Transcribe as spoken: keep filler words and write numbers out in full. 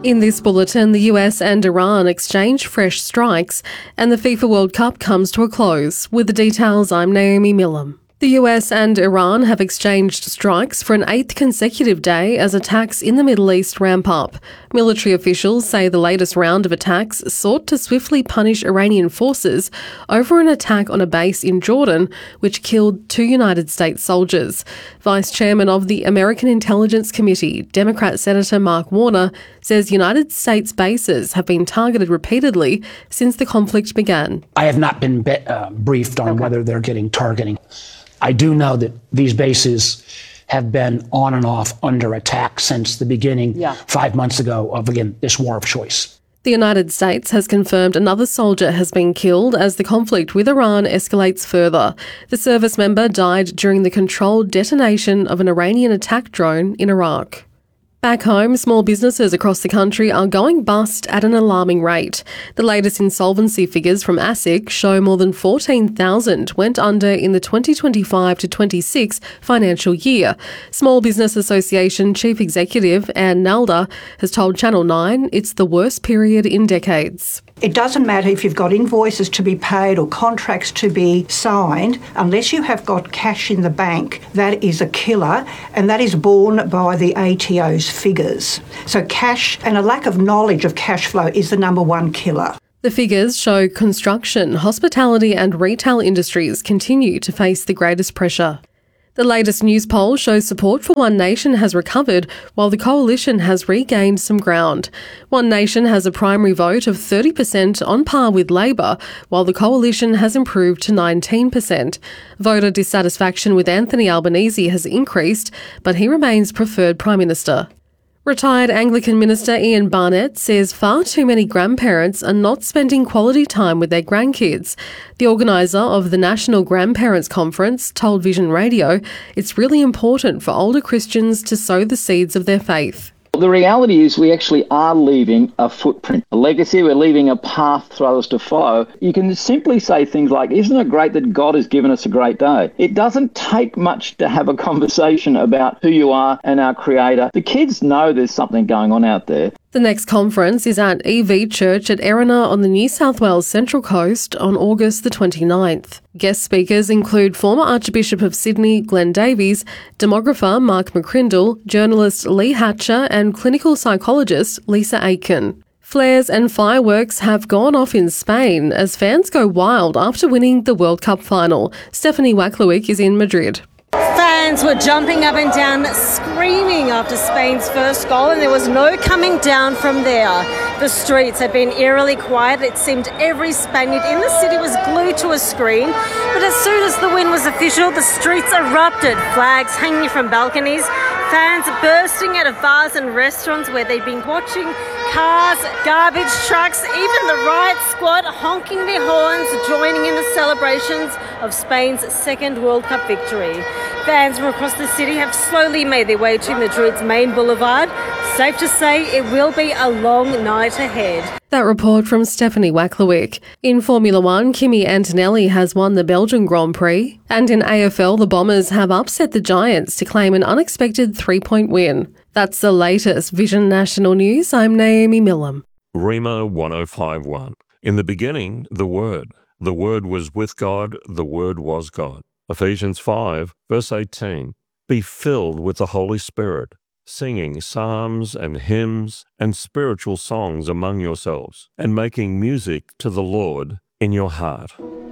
In this bulletin, the U S and Iran exchange fresh strikes and the FIFA World Cup comes to a close. With the details, I'm Naomi Millam. The U S and Iran have exchanged strikes for an eighth consecutive day as attacks in the Middle East ramp up. Military officials say the latest round of attacks sought to swiftly punish Iranian forces over an attack on a base in Jordan, which killed two United States soldiers. Vice Chairman of the American Intelligence Committee, Democrat Senator Mark Warner, says United States bases have been targeted repeatedly since the conflict began. I have not been be- uh, briefed on okay. whether they're getting targeting. I do know that these bases have been on and off under attack since the beginning yeah. five months ago of, again, this war of choice. The United States has confirmed another soldier has been killed as the conflict with Iran escalates further. The service member died during the controlled detonation of an Iranian attack drone in Iraq. Back home, small businesses across the country are going bust at an alarming rate. The latest insolvency figures from ASIC show more than fourteen thousand went under in the twenty twenty-five to twenty-six financial year. Small Business Association Chief Executive Anne Nalder has told Channel nine it's the worst period in decades. It doesn't matter if you've got invoices to be paid or contracts to be signed, unless you have got cash in the bank, that is a killer, and that is borne by the A T O's figures. So cash and a lack of knowledge of cash flow is the number one killer. The figures show construction, hospitality and retail industries continue to face the greatest pressure. The latest news poll shows support for One Nation has recovered while the coalition has regained some ground. One Nation has a primary vote of thirty percent on par with Labor, while the coalition has improved to nineteen percent. Voter dissatisfaction with Anthony Albanese has increased, but he remains preferred Prime Minister. Retired Anglican Minister Ian Barnett says far too many grandparents are not spending quality time with their grandkids. The organiser of the National Grandparents Conference told Vision Radio it's really important for older Christians to sow the seeds of their faith. The reality is we actually are leaving a footprint, a legacy. We're leaving a path for others to follow. You can simply say things like, isn't it great that God has given us a great day? It doesn't take much to have a conversation about who you are and our Creator. The kids know there's something going on out there. The next conference is at E V Church at Erina on the New South Wales Central Coast on August the twenty-ninth. Guest speakers include former Archbishop of Sydney Glenn Davies, demographer Mark McCrindle, journalist Lee Hatcher and clinical psychologist Lisa Aitken. Flares and fireworks have gone off in Spain as fans go wild after winning the World Cup final. Stephanie Wacklewick is in Madrid. Fans were jumping up and down, screaming after Spain's first goal, and there was no coming down from there. The streets had been eerily quiet. It seemed every Spaniard in the city was glued to a screen. But as soon as the win was official, the streets erupted, flags hanging from balconies, fans bursting out of bars and restaurants where they'd been watching, cars, garbage trucks, even the riot squad honking their horns, joining in the celebrations of Spain's second World Cup victory. Fans from across the city have slowly made their way to Madrid's main boulevard. Safe to say it will be a long night ahead. That report from Stephanie Wacklewick. In Formula One, Kimi Antonelli has won the Belgian Grand Prix. And in A F L, the Bombers have upset the Giants to claim an unexpected three-point win. That's the latest Vision National News. I'm Naomi Millam. Rhema one oh five point one. In the beginning, the Word. The Word was with God. The Word was God. Ephesians five, verse eighteen. Be filled with the Holy Spirit, singing psalms and hymns and spiritual songs among yourselves, and making music to the Lord in your heart.